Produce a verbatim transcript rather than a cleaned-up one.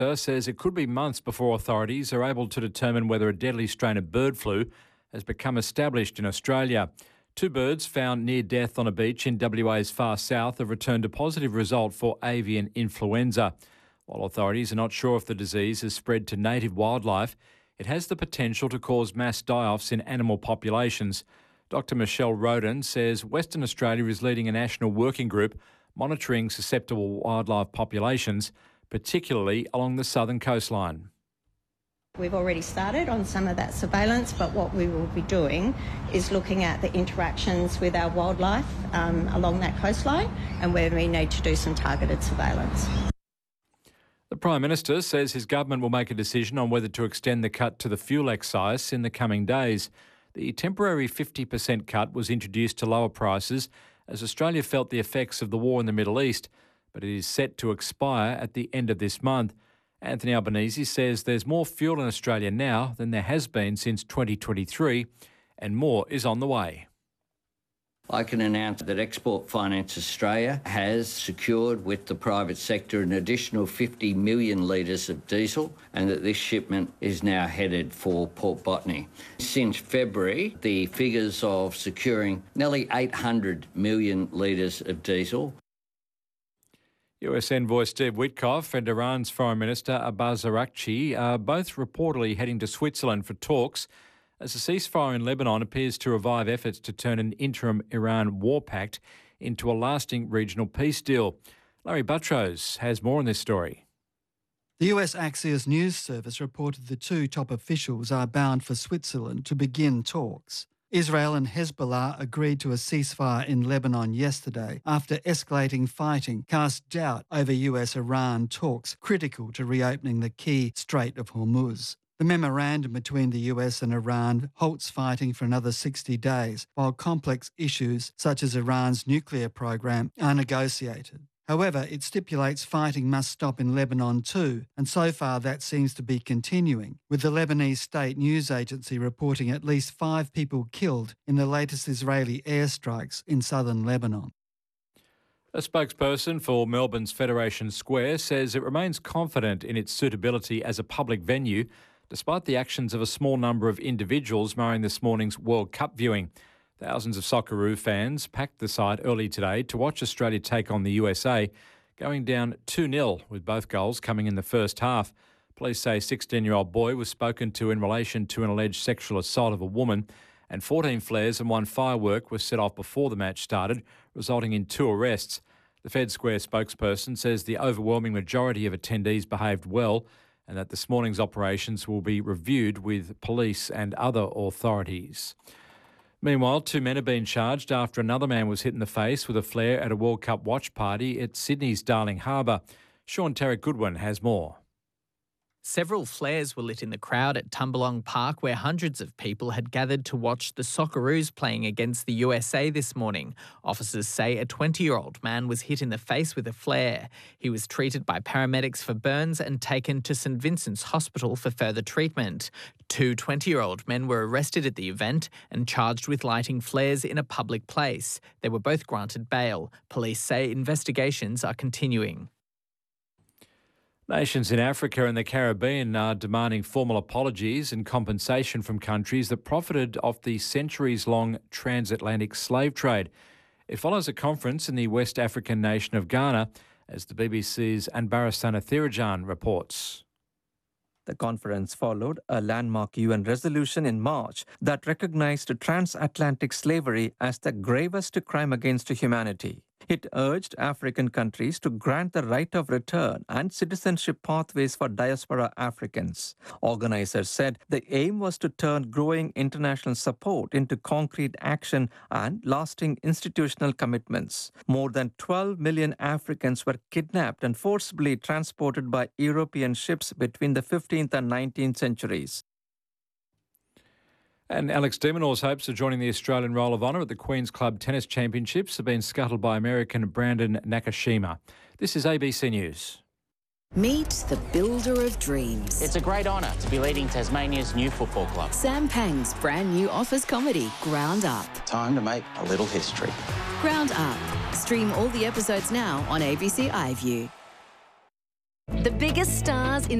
says it could be months before authorities are able to determine whether a deadly strain of bird flu has become established in Australia. Two birds found near death on a beach in W A's far south have returned a positive result for avian influenza. While authorities are not sure if the disease has spread to native wildlife, it has the potential to cause mass die-offs in animal populations. Doctor Michelle Roden says Western Australia is leading a national working group monitoring susceptible wildlife populations, particularly along the southern coastline. We've already started on some of that surveillance, but what we will be doing is looking at the interactions with our wildlife um, along that coastline and where we need to do some targeted surveillance. The Prime Minister says his government will make a decision on whether to extend the cut to the fuel excise in the coming days. The temporary fifty percent cut was introduced to lower prices as Australia felt the effects of the war in the Middle East, but it is set to expire at the end of this month. Anthony Albanese says there's more fuel in Australia now than there has been since twenty twenty-three, and more is on the way. I can announce that Export Finance Australia has secured with the private sector an additional fifty million litres of diesel, and that this shipment is now headed for Port Botany. Since February, the figures of securing nearly eight hundred million litres of diesel. U S Envoy Steve Witkoff and Iran's Foreign Minister Abbas Araghchi are both reportedly heading to Switzerland for talks as a ceasefire in Lebanon appears to revive efforts to turn an interim Iran war pact into a lasting regional peace deal. Larry Buttrose has more on this story. The U S Axios News Service reported the two top officials are bound for Switzerland to begin talks. Israel and Hezbollah agreed to a ceasefire in Lebanon yesterday after escalating fighting cast doubt over U S-Iran talks critical to reopening the key Strait of Hormuz. The memorandum between the U S and Iran halts fighting for another sixty days, while complex issues such as Iran's nuclear program are negotiated. However, it stipulates fighting must stop in Lebanon too, and so far that seems to be continuing, with the Lebanese state news agency reporting at least five people killed in the latest Israeli airstrikes in southern Lebanon. A spokesperson for Melbourne's Federation Square says it remains confident in its suitability as a public venue, despite the actions of a small number of individuals marring this morning's World Cup viewing. Thousands of Socceroo fans packed the site early today to watch Australia take on the U S A, going down two nil, with both goals coming in the first half. Police say a sixteen-year-old boy was spoken to in relation to an alleged sexual assault of a woman, and fourteen flares and one firework were set off before the match started, resulting in two arrests. The Fed Square spokesperson says the overwhelming majority of attendees behaved well and that this morning's operations will be reviewed with police and other authorities. Meanwhile, two men have been charged after another man was hit in the face with a flare at a World Cup watch party at Sydney's Darling Harbour. Sean Tarrant Goodwin has more. Several flares were lit in the crowd at Tumbalong Park, where hundreds of people had gathered to watch the Socceroos playing against the U S A this morning. Officers say a twenty-year-old man was hit in the face with a flare. He was treated by paramedics for burns and taken to St Vincent's Hospital for further treatment. Two twenty-year-old men were arrested at the event and charged with lighting flares in a public place. They were both granted bail. Police say investigations are continuing. Nations in Africa and the Caribbean are demanding formal apologies and compensation from countries that profited off the centuries-long transatlantic slave trade. It follows a conference in the West African nation of Ghana, as the B B C's Anbarasana Thirajan reports. The conference followed a landmark U N resolution in March that recognized transatlantic slavery as the gravest crime against humanity. It urged African countries to grant the right of return and citizenship pathways for diaspora Africans. Organizers said the aim was to turn growing international support into concrete action and lasting institutional commitments. More than twelve million Africans were kidnapped and forcibly transported by European ships between the fifteenth and nineteenth centuries. And Alex de Minaur's hopes of joining the Australian Roll of Honour at the Queen's Club Tennis Championships have been scuttled by American Brandon Nakashima. This is A B C News. Meet the builder of dreams. It's a great honour to be leading Tasmania's new football club. Sam Pang's brand new office comedy, Ground Up. Time to make a little history. Ground Up. Stream all the episodes now on A B C iView. The biggest stars in